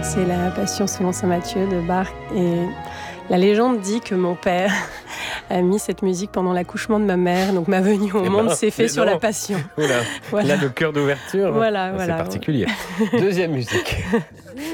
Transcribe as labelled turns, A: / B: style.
A: C'est la Passion selon saint Matthieu de Bach. Et la légende dit que mon père a mis cette musique pendant l'accouchement de ma mère. Donc ma venue au monde s'est faite sur la Passion.
B: Voilà. Là, le cœur d'ouverture,
A: voilà.
B: c'est particulier. Deuxième musique.